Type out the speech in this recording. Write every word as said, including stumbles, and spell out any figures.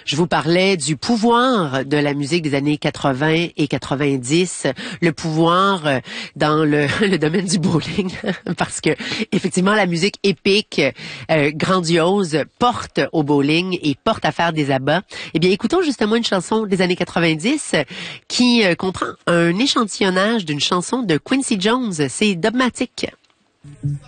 Je vous parlais du pouvoir de la musique des années quatre-vingts et quatre-vingt-dix, le pouvoir euh, dans le, le domaine du bowling, parce que effectivement la musique épique, euh, grandiose, porte au bowling et porte à faire des abats. Eh bien, écoutons justement une chanson des années quatre-vingt-dix qui euh, comprend un échantillonnage d'une chanson de Quincy Jones. C'est Dogmatic.